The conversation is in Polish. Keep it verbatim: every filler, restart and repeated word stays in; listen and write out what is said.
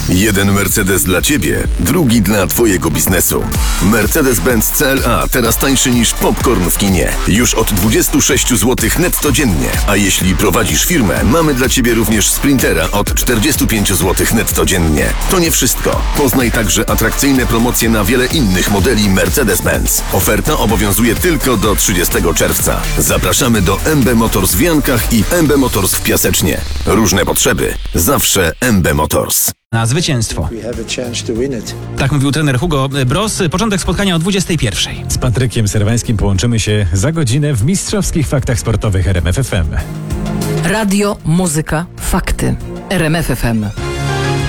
Jeden Mercedes dla Ciebie, drugi dla Twojego biznesu. Mercedes-Benz C L A teraz tańszy niż popcorn w kinie. Już od dwadzieścia sześć złotych netto dziennie. A jeśli prowadzisz firmę, mamy dla Ciebie również Sprintera od czterdzieści pięć złotych netto dziennie. To nie wszystko. Poznaj także atrakcyjne promocje na wiele innych modeli Mercedes-Benz. Oferta obowiązuje tylko do trzydziestego czerwca. Zapraszamy do M B Motors w Jankach i M B Motors w Piasecznie. Różne potrzeby. Zawsze M B Motors. Na zwycięstwo. Tak mówił trener Hugo Bross. Początek spotkania o dwudziestej pierwszej. Z Patrykiem Serwańskim połączymy się za godzinę w mistrzowskich faktach sportowych R M F F M. Radio, muzyka, fakty. R M F F M.